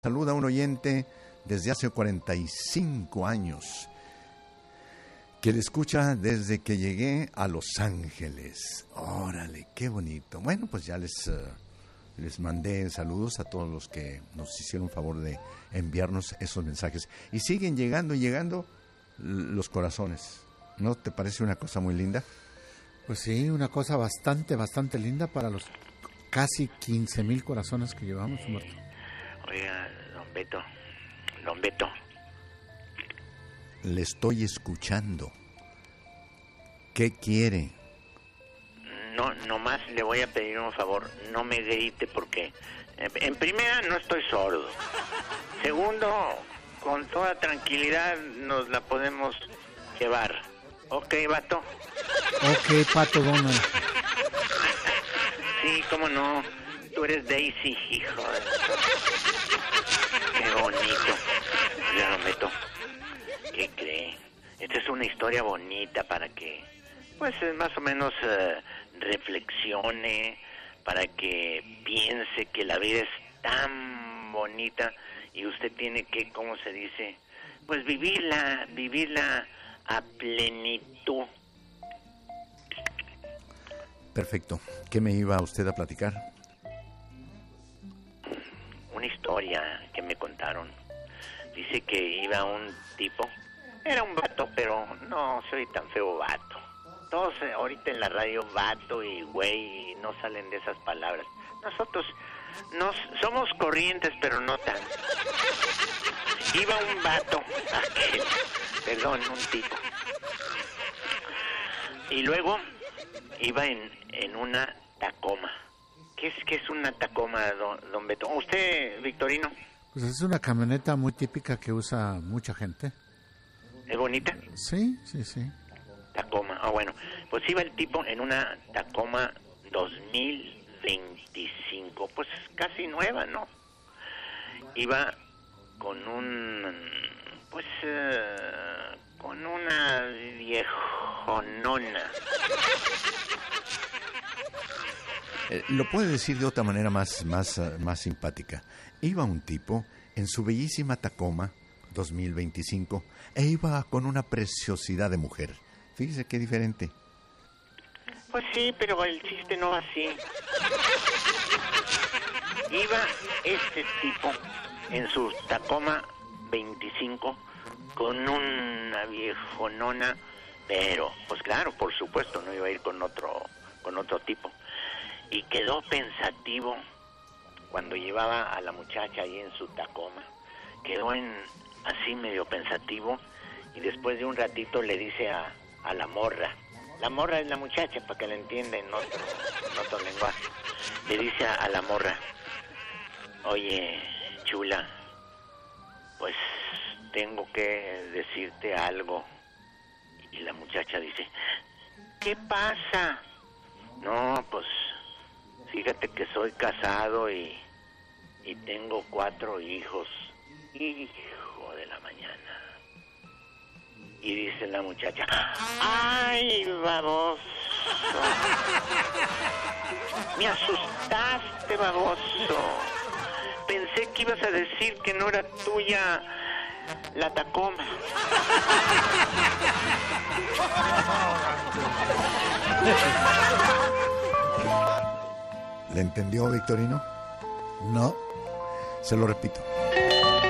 Saluda a un oyente desde hace 45 años que le escucha desde que llegué a Los Ángeles. Órale, qué bonito. Bueno, pues ya les mandé saludos a todos los que nos hicieron favor de enviarnos esos mensajes. Y siguen llegando los corazones. ¿No te parece una cosa muy linda? Pues sí, una cosa bastante linda para los casi 15,000 corazones que llevamos, Humberto. Oiga, don Beto. Le estoy escuchando. ¿Qué quiere? No, nomás le voy a pedir un favor, no me grite porque, en primera, no estoy sordo. Segundo, con toda tranquilidad nos la podemos llevar. ¿Ok, vato? Ok, Pato Donald. Sí, cómo no. Tú eres Daisy, hijo de... Qué bonito. Ya lo meto. ¿Qué cree? Esta es una historia bonita para que, pues, más o menos reflexione, para que piense que la vida es tan bonita y usted tiene que, ¿cómo se dice? Pues vivirla a plenitud. Perfecto. ¿Qué me iba usted a platicar? Una historia que me contaron. Dice que iba un tipo, era un vato, pero no soy tan feo vato. Todos ahorita en la radio vato y güey no salen de esas palabras. Nosotros somos corrientes, pero no tan. Iba un vato, un tipo. Y luego iba en una Tacoma. ¿Qué es una Tacoma, don Beto? ¿Usted, Victorino? Pues es una camioneta muy típica que usa mucha gente. ¿Es bonita? Sí. Tacoma, bueno. Pues iba el tipo en una Tacoma 2025. Pues casi nueva, ¿no? Iba con con una viejonona. Lo puede decir de otra manera más simpática. Iba un tipo en su bellísima Tacoma 2025 e iba con una preciosidad de mujer. Fíjese qué diferente. Pues sí, pero el chiste no va así. Iba este tipo en su Tacoma 25 con una viejonona, pero, pues claro, por supuesto, no iba a ir con otro tipo. Y quedó pensativo cuando llevaba a la muchacha ahí en su Tacoma. Quedó así medio pensativo y después de un ratito le dice a la morra. La morra es la muchacha, para que la entienda en otro lenguaje. Le dice a la morra: oye, chula, pues tengo que decirte algo. Y la muchacha dice: ¿qué pasa? No, pues fíjate que soy casado y tengo 4 hijos. Hijo de la mañana. Y dice la muchacha: ¡ay, baboso! Me asustaste, baboso. Pensé que ibas a decir que no era tuya la Tacoma. ¿Le entendió, Victorino? No. Se lo repito.